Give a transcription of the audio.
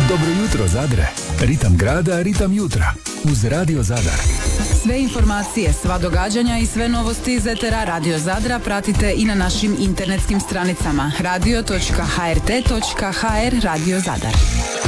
Dobro jutro Zadre, ritam grada, ritam jutra, uz Radio Zadar. Sve informacije, sva događanja i sve novosti iz etera Radio Zadra pratite i na našim internetskim stranicama radio.hrt.hr Radio Zadar.